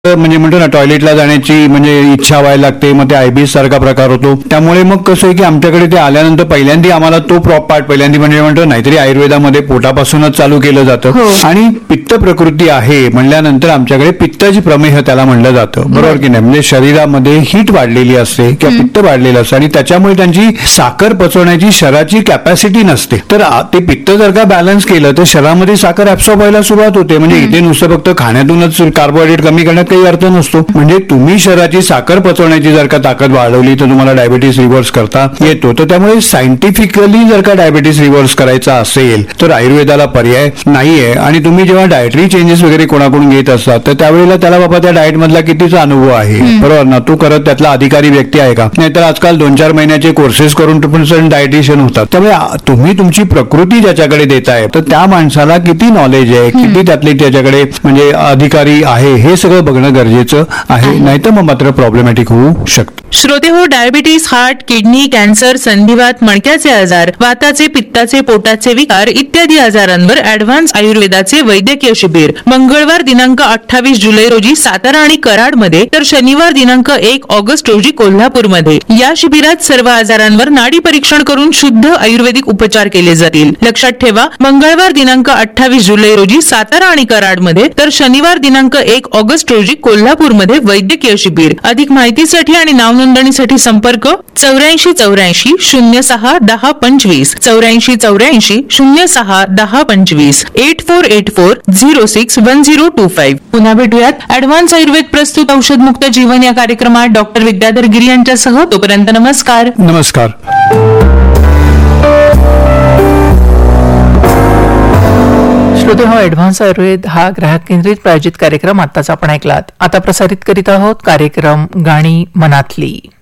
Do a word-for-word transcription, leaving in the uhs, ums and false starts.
म्हणजे म्हणतो ना टॉयलेटला जाण्याची म्हणजे इच्छा व्हायला लागते, मग ते आयबीएस सारखा प्रकार होतो. त्यामुळे मग कसं आहे की आमच्याकडे ते आल्यानंतर पहिल्यांदा आम्हाला तो प्रॉप पार्ट पहिल्यांदा म्हणजे म्हणतो नाहीतरी आयुर्वेदामध्ये पोटापासूनच चालू केलं जातं आणि पित्त प्रकृती आहे म्हणल्यानंतर आमच्याकडे पित्ताची प्रमेह त्याला म्हणलं जातं, बरोबर की नाही. म्हणजे शरीरामध्ये हीट वाढलेली असते किंवा पित्त वाढलेलं असतं आणि त्याच्यामुळे त्यांची साखर पचवण्याची शरीराची कॅपॅसिटी नसते. तर ते पित्त जर का बॅलन्स केलं तर शरीरामध्ये साखर ऍब्सॉर्ब व्हायला सुरुवात होते. म्हणजे इथे नुसतं फक्त खाण्यातूनच कार्बोहायड्रेट कमी करण्यात काही अर्थ नसतो. म्हणजे तुम्ही शरीराची साखर पचवण्याची जर का ताकद वाढवली तर तुम्हाला डायबिटीस रिव्हर्स करता येतो. तर त्यामुळे सायंटिफिकली जर का डायबिटीस रिव्हर्स करायचा असेल तर आयुर्वेदाला पर्याय नाहीये. आणि तुम्ही जेव्हा डायटरी चेंजेस वगैरे कोणाकडून घेत असतात तर त्यावेळेला त्याला बाबा त्या डाएट मधला कितीचा अनुभव आहे, बरोबर ना. तू करत त्यातला अधिकारी व्यक्ती आहे का? नाहीतर आजकाल दोन चार महिन्याचे कोर्सेस करून पण डायटिशियन होतात. त्यामुळे तुम्ही तुमची प्रकृती ज्याच्याकडे देताय तर त्या माणसाला किती नॉलेज आहे, किती त्यातली त्याच्याकडे म्हणजे अधिकारी आहे हे सगळं बघणं गरजेचं आहे. नाहीतर मग मात्र प्रॉब्लेमॅटिक होऊ शकतं. श्रोते हो, डायबिटीस, हार्ट, किडनी, कॅन्सर, संधिवात, मणक्याचे आजार, वाताचे, पित्ताचे, पोटाचे विकार इत्यादी आजारांवर ऍडव्हान्स आयुर्वेदाचे वैद्यकीय शिबिर मंगळवार दिनांक अठ्ठावीस जुलै रोजी सातारा आणि कराडमध्ये तर शनिवार दिनांक एक ऑगस्ट रोजी कोल्हापूरमध्ये. या शिबिरात सर्व आजारांवर नाडी परीक्षण करून शुद्ध आयुर्वेदिक उपचार केले जातील. लक्षात ठेवा, मंगळवार दिनांक अठ्ठावीस जुलै रोजी सातारा आणि कराडमध्ये तर शनिवार दिनांक एक ऑगस्ट रोजी कोल्हापूरमध्ये वैद्यकीय शिबिर. अधिक माहितीसाठी आणि नाव नोंदणीसाठी संपर्क चौऱ्याऐंशी चौऱ्याऐंशी शून्य सहा दहा पंचवीस चौऱ्याऐंशी चौऱ्याऐंशी शून्य सहा दहा पंचवीस eight four eight four zero six one zero to five. पुन्हा भेटूयात ऍडव्हान्स आयुर्वेद प्रस्तुत औषधमुक्त जीवन या कार्यक्रमात डॉक्टर विद्याधर गिरी यांच्यासह. तोपर्यंत नमस्कार. नमस्कार. श्रोते हो, ऍडव्हान्स आयुर्वेद हा ग्राहक केंद्रित प्रायोजित कार्यक्रम आताच आपण ऐकलात. आता प्रसारित करीत आहोत कार्यक्रम गाणी मनातली.